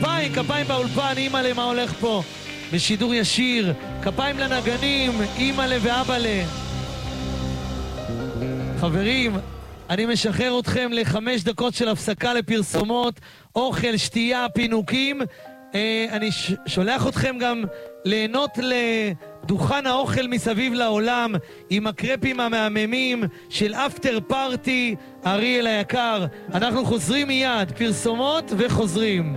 כפיים באולפן, אמא למה הולך פה בשידור ישיר, כפיים לנגנים, אמא ואבא ל. חברים, אני משחרר אתכם ל5 דקות של הפסקה לפרסומות, אוכל, שתייה, פינוקים. אני שולח אתכם גם ליהנות לדוכן האוכל מסביב לעולם עם הקרפים המהממים של אפטר פארטי. אריאל היקר, אנחנו חוזרים מיד, פרסומות וחוזרים.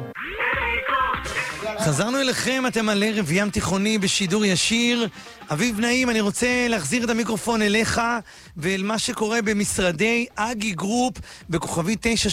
חזרנו אליכם, אתם על ערב ים תיכוני בשידור ישיר. אביב נעים, אני רוצה להחזיר את המיקרופון אליך ואל מה שקורה במשרדי אגי גרופ בכוכבי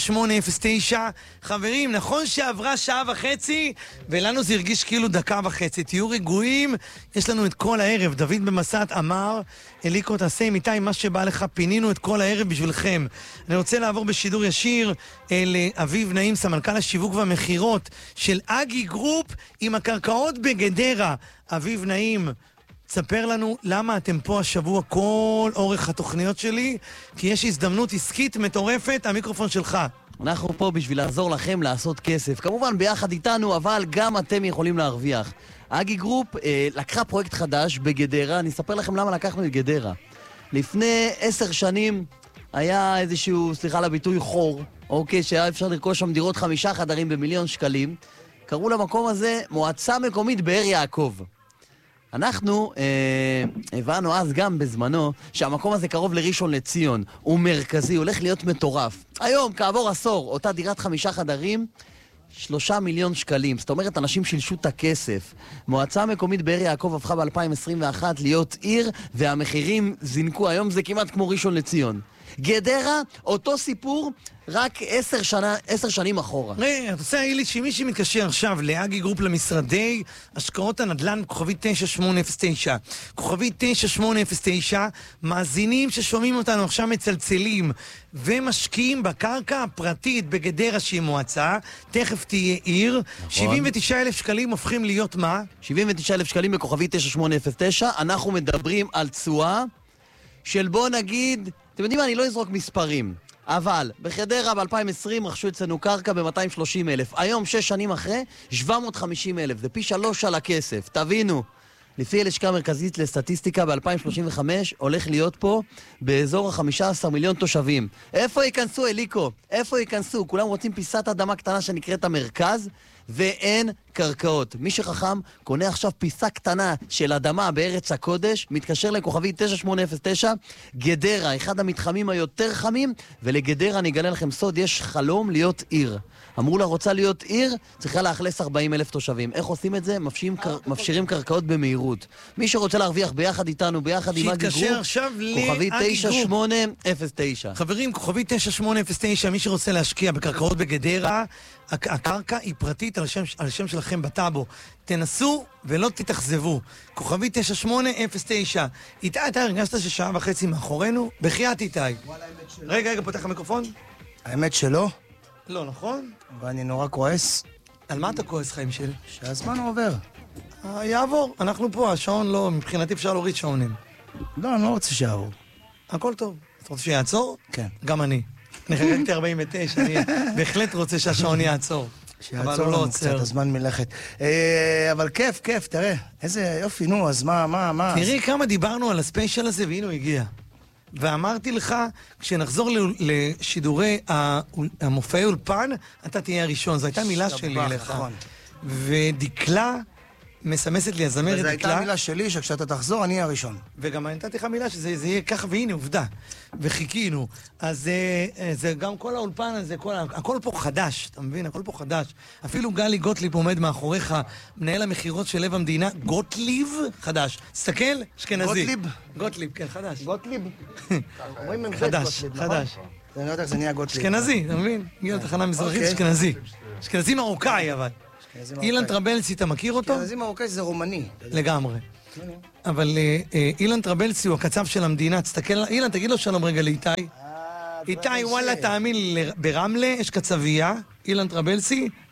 9809. חברים, נכון שעברה שעה וחצי ולנו זה הרגיש כאילו דקה וחצי. תהיו רגועים, יש לנו את כל הערב. דוד במסעת אמר, אליקו תעשה עם איתי מה שבא לך, פינינו את כל הערב בשבילכם. אני רוצה לעבור בשידור ישיר אל אביב נעים, סמנכ"ל השיווק והמחירות של אגי גרופ עם הקרקעות בגדרה. אביב נעים, תספר לנו למה אתם פה השבוע כל אורך התוכניות שלי, כי יש הזדמנות עסקית מטורפת, המיקרופון שלך. אנחנו פה בשביל לעזור לכם לעשות כסף, כמובן ביחד איתנו, אבל גם אתם יכולים להרוויח. אגי גרופ לקחה פרויקט חדש בגדרה, אני אספר לכם למה לקחנו את גדרה. לפני 10 שנים היה איזשהו, סליחה לביטוי, חור, אוקיי, שהיה אפשר לרכוש שם דירות 5 חדרים ב1,000,000 שקלים. קראו למקום הזה מועצה מקומית באר יעקב. אנחנו הבנו אז גם בזמנו שהמקום הזה קרוב לראשון לציון, הוא מרכזי, הולך להיות מטורף. היום, כעבור עשור, אותה דירת 5 חדרים, 3 מיליון שקלים. זאת אומרת, אנשים שילשו את הכסף. מועצה מקומית באר יעקב הפכה ב-2021 להיות עיר, והמחירים זינקו. היום זה כמעט כמו ראשון לציון. גדרה, אותו סיפור, רק 10 שנים אחורה. אתה רוצה להגיד לי שמי שמתקשר עכשיו לאגי גרופ למשרדי השקעות הנדל"ן כוכבי 9809, כוכבי 9809, מאזינים ששומעים אותנו עכשיו מצלצלים ומשקיעים בקרקע הפרטית בגדרה שהיא מועצה, תכף תהיה עיר, 79,000 שקלים הופכים להיות מה? 79,000 שקלים בכוכבי 9809, אנחנו מדברים על תשואה של בוא נגיד, אתם יודעים מה, אני לא אזרוק מספרים, אבל בחדרה ב-2020 רכשו אצלנו קרקע ב-230,000. היום, 6 שנים אחרי, 750,000. זה פי 3 על הכסף. תבינו, לפי הלשכה המרכזית לסטטיסטיקה ב-2035 הולך להיות פה באזור ה-15 מיליון תושבים. איפה ייכנסו, אליקו? איפה ייכנסו? כולם רוצים פיסת אדמה קטנה שנקראת המרכז, ואין קרקעות. מי שחכם קונה עכשיו פיסה קטנה של אדמה בארץ הקודש, מתקשר לכוכבי 9809, גדרה, אחד המתחמים היותר חמים, ולגדרה אני אגלה לכם סוד, יש חלום להיות עיר. אמרו לה, רוצה להיות עיר, צריכה לאכלס 40,000 תושבים. איך עושים את זה? מפשירים קרקעות במהירות. מי שרוצה להרוויח ביחד איתנו, ביחד עם אגי גרופ, כוכבי 9809. חברים, כוכבי 9809, מי שרוצה להשקיע בקרקעות בגדרה, הקרקע היא פרטית על השם שלכם בטאבו. תנסו ולא תתאכזבו. כוכבי 9809. איתי, אתה הרגשת ששעה וחצי מאחורינו? בחייאת איתי. רגע, פותח המיקרופון. האמת שלא. לא, נכון? ואני נורא כועס. על מה אתה כועס, חיים שלי? שהזמן עובר. יעבור, אנחנו פה, השעון לא, מבחינתי אפשר להוריד שעונים. לא, אני לא רוצה שיעבור. הכל טוב. אתה רוצה שיעצור? כן. גם אני. אני חגגתי 49, אני בהחלט רוצה שהשעון יעצור. שיעצור לנו קצת, הזמן מלכת. אבל כיף, תראה. איזה יופי, נו, אז מה? תראי כמה דיברנו על הספיישל הזה, והנה הוא הגיע. ואמרתי לך, כשנחזור לשידורי המופעי אולפן, אתה תהיה הראשון. זו הייתה מילה שלי לך. ודקלה מסמסת לי, הזמרת דקלה. וזו הייתה מילה שלי, שכשאתה תחזור, אני אהיה הראשון. וגם נתתי לך מילה שזה יהיה ככה, והנה, עובדה. וחיכינו. אז זה גם כל האולפן הזה, הכל פה חדש, אתה מבין? הכל פה חדש. אפילו גלי גוטליב עומד מאחוריך, מנהל המחירות של לב המדינה, גוטליב חדש. תסתכל, אשכנזי. גוטליב, כן, חדש. גוטליב? חדש. אני לא יודע איך זה נהיה גוטליב. אשכנזי, אתה מבין? הגיע לתחנה מזרחית, אשכנזי. אשכנזי מרוקאי, אבל. אילן טרבלסי, אתה מכיר אותו? אשכנזי מרוקאי זה רומני. לגמרי. אבל אילן טרבלסי הוא הקצב של המדינה. תסתכל, אילן, תגיד לו שלום רגע לאיתי. איתי, וואלה, תאמין לי, ברמלה יש קצבייה, אילן טרבלסי,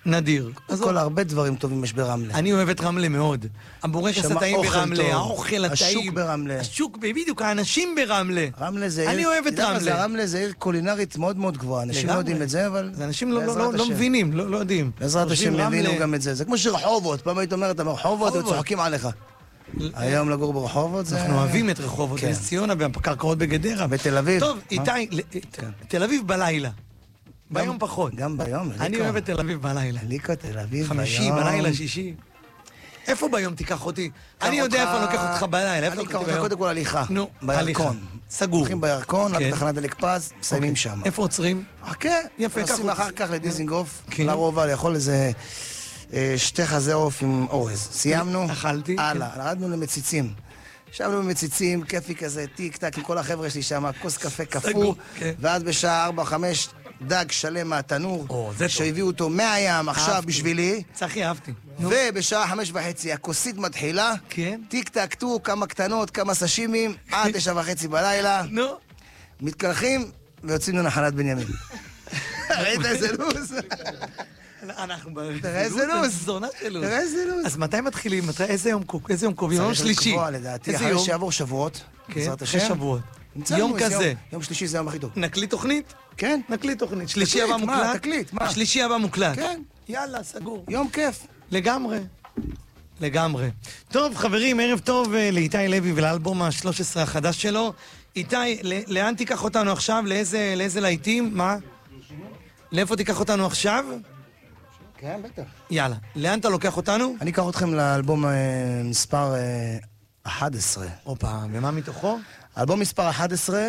נדיר. כל הרבה דברים טובים יש ברמלה. אני אוהב את רמלה מאוד. הבורקס הטעים ברמלה, האוכל הטעים. השוק ברמלה. השוק, בדיוק, האנשים ברמלה. רמלה זה עיר... אני אוהב את רמלה. רמלה זה עיר קולינרית מאוד מאוד גבוהה. אנשים לא יודעים את זה, אבל... זה אנשים לא מבינים, לא יודעים. בעזרת השם יבינו גם את זה. זה כמו שרחובות. פעם היית אומרת, רחובות, וצוחקים עליך. היום לגור ברחובות זה... אנחנו אוהבים את רחובות, נס ציונה, בקרקעות בגדרה. בתל אביב. טוב, איתי, תל אביב בלילה. ביום פחות. גם ביום. אני אוהב את תל אביב בלילה. ליקה תל אביב ביום. חמישי, בלילה, שישי. איפה ביום תיקח אותי? אני יודע איפה אני לוקח אותך בלילה. אני אקח אותך קודם כל הליכה. נו, בירקון. סגור. הולכים בירקון, לתחנת דלק פז, מסיימים שם. איפה עוצרים? כן. יפה, נוסעים אחר כך לדיזינגוף, לרובע, לאכול איזה 2 חזה עוף עם אורז. סיימנו? אכלתי. הלאה, ירדנו למציצים. ישבנו במציצים, כיפי כזה, טיק טק עם כל החבר'ה שלי שם, כוס קפה קפוא, ואז בשעה 4-5 דג שלם מהתנור, שהביאו אותו מהים עכשיו בשבילי. צחי, אהבתי. ובשעה 5:30 הכוסית מתחילה, טיק טק טו, כמה קטנות, כמה סשימים, עד 9:30 בלילה. מתקלחים ויוצאים לנחלת בנימין. ראית איזה לוז? אנחנו תראה איזה לוז. זונה של לוז. תראה איזה לוז. אז מתי מתחילים? איזה יום קובעים? יום שלישי. צריך לקבוע לדעתי, אחרי שיעבור שבועות. אחרי שבועות. יום כזה. יום שלישי זה היום הכי טוב. נקליט תוכנית? כן. נקליט תוכנית. שלישי הבא מוקלט? תקליט, מה? שלישי הבא מוקלט. כן. יאללה, סגור. יום כיף. לגמרי. טוב, חברים, ערב טוב לאיתי לוי ולאלבום ה-13 החדש שלו. איתי, לאן תיקח אותנו עכשיו? לאיזה להיטים? מה? לאיפה תיקח אותנו עכשיו? כן, בטח. יאללה. לאן אתה לוקח אותנו? אני אקח אתכם לאלבום מספר 11. אופה, ומה מתוכו? אלבום מספר 11,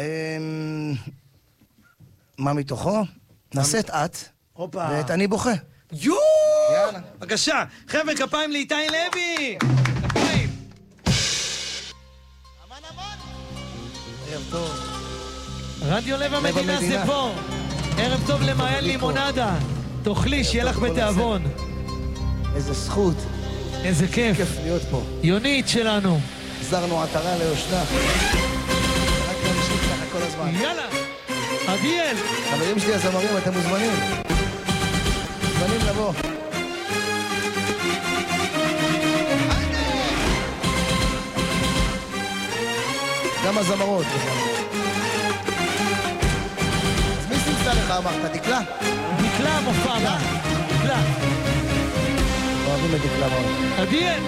מה מתוכו? נעשה את את, ואת אני בוכה. יואו! בבקשה, חבר'ה, כפיים לאיתי לוי! כפיים! ערב טוב. רדיו לב המדינה זה פה. ערב טוב למעיין לימונדה. תאכלי, שיהיה לך בתיאבון. איזה זכות. איזה כיף. כיף להיות פה. יונית שלנו. החזרנו עטרה ליושנה. רק להמשיך ככה כל הזמן. יאללה! עדיאל! חברים שלי הזמרים, אתם מוזמנים. מוזמנים לבוא. גם הזמרות. אז מי סימסה לך אמרת? דקלה? דקלה מופע בה. דקלה. אוהבים את דקלה מאוד. עדיאל!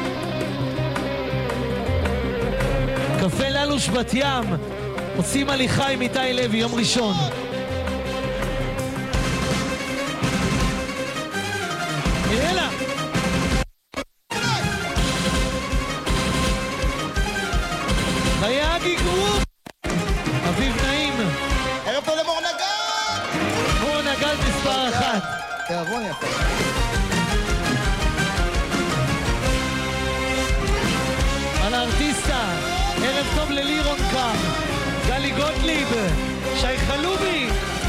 קפה ללוש בת ים, עושים הליכה עם איתי לוי, יום ראשון. יאללה! היה אגי גרופ! אביב נעים. ערב טוב למור נגל! מור נגל מספר 1. תיאבון יפה. על הארטיסטה, ערב טוב ללירון קאר, גלי גוטליב, שי חלובי,